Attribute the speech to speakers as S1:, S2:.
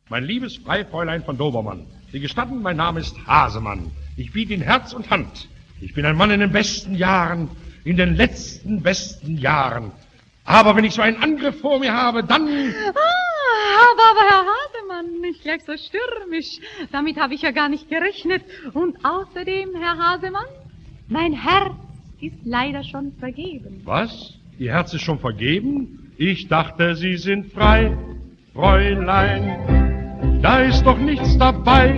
S1: Mein liebes Freifräulein von Dobermann, Sie gestatten, mein Name ist Hasemann. Ich biete Ihnen Herz und Hand. Ich bin ein Mann in den besten Jahren, in den letzten besten Jahren. Aber wenn ich so einen Angriff vor mir habe, dann...
S2: Aber Herr Hasemann, nicht gleich so stürmisch. Damit habe ich ja gar nicht gerechnet. Und außerdem, Herr Hasemann, mein Herz ist leider schon vergeben.
S1: Was? Ihr Herz ist schon vergeben? Ich dachte, Sie sind frei, Fräulein. Da ist doch nichts dabei.